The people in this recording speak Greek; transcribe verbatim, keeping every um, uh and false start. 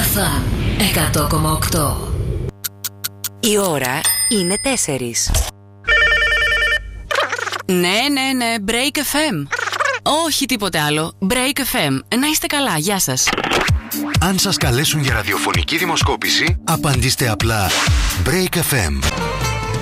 Φαν εκατό κόμμα οκτώ. Η ώρα είναι τέσσερις. Ναι, ναι, ναι, Break εφ εμ. Όχι τίποτε άλλο. Break εφ εμ. Να είστε καλά, γεια σας. Αν σας καλέσουν για ραδιοφωνική δημοσκόπηση, απαντήστε απλά Break εφ εμ.